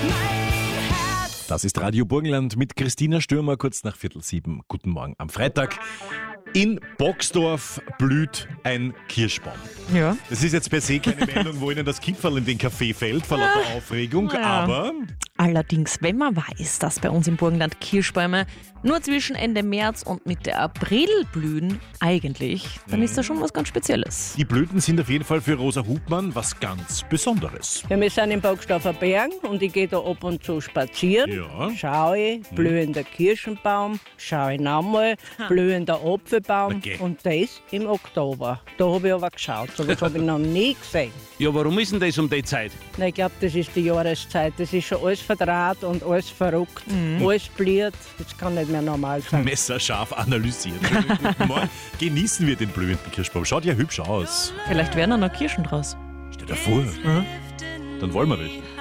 Das ist Radio Burgenland mit Christina Stürmer, kurz nach 6:15. Guten Morgen am Freitag. In Boxdorf blüht ein Kirschbaum. Ja. Das ist jetzt per se keine Meldung, wo Ihnen das Kipferl in den Kaffee fällt, vor lauter Aufregung, Ja. aber Allerdings, wenn man weiß, dass bei uns im Burgenland Kirschbäume nur zwischen Ende März und Mitte April blühen, eigentlich, dann ist das schon was ganz Spezielles. die Blüten sind auf jeden Fall für Rosa Hubmann was ganz Besonderes. Ja, wir sind im Boxdorfer Berg und ich gehe da ab und zu spazieren. Ja. Schaue ich, blühender Kirschenbaum, schaue ich nochmal, blühender Apfelbaum Okay. und das im Oktober. Da habe ich aber geschaut, so was habe ich noch nie gesehen. Ja, warum ist denn das um die Zeit? Na, ich glaube, das ist die Jahreszeit. Das ist schon alles verdraht und alles verrückt, alles blüht. Das kann nicht mehr normal sein. Messerscharf analysiert. Guten Morgen. Genießen wir den blühenden Kirschbaum. Schaut ja hübsch aus. Vielleicht werden da noch Kirschen draus. Stell dir vor. Dann wollen wir welche.